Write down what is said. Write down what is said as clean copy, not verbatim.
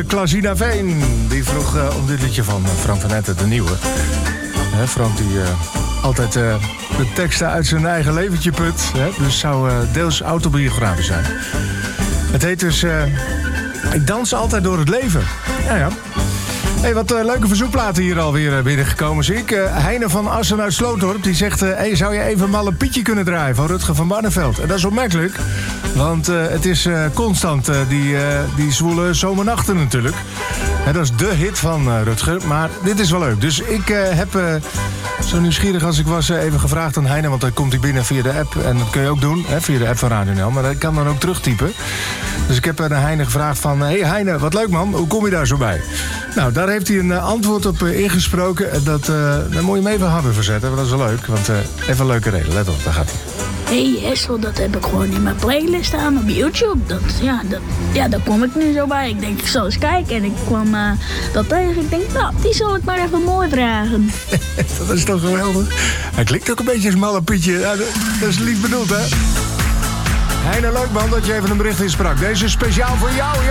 Klasina Veen, die vroeg om dit liedje van Frank van Etten, de nieuwe. Frank die altijd de teksten uit zijn eigen leventje put. Dus zou deels autobiografisch zijn. Het heet dus Ik dans altijd door het leven. Ja. Hey, wat leuke verzoekplaten hier alweer binnengekomen zie ik. Heine van Assen uit Slootdorp die zegt... hey, zou je even Malle Pietje kunnen draaien van Rutger van Barneveld? En dat is opmerkelijk, want het is constant die zwoele zomernachten natuurlijk. Dat is de hit van Rutger, maar dit is wel leuk. Dus ik heb, zo nieuwsgierig als ik was, even gevraagd aan Heine... want dan komt hij binnen via de app, en dat kun je ook doen, via de app van Radio NL... maar dat kan dan ook terugtypen. Dus ik heb aan Heine gevraagd van... hey Heine, wat leuk man, hoe kom je daar zo bij? Nou, daar heeft hij een antwoord op ingesproken. Daar moet je hem even harder verzetten, want dat is wel leuk. Want even een leuke reden, let op, daar gaat hij. Hey Hessel, dat heb ik gewoon in mijn playlist staan op YouTube. Daar kom ik nu zo bij. Ik denk, ik zal eens kijken. En ik kwam dat tegen. Ik denk, nou, die zal ik maar even mooi vragen. Dat is toch geweldig? Hij klinkt ook een beetje als Malle Pietje. Ja, dat is lief bedoeld, hè? Heine, leuk man dat je even een bericht insprak. Deze is speciaal voor jou.